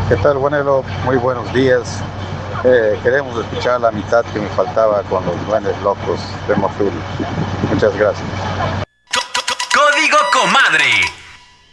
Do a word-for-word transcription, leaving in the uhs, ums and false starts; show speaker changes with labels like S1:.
S1: ¿Qué tal, Juanelo? Muy buenos días. Eh, queremos escuchar la mitad que me faltaba con los duendes locos de Mofuri. Muchas gracias.
S2: Código Comadre.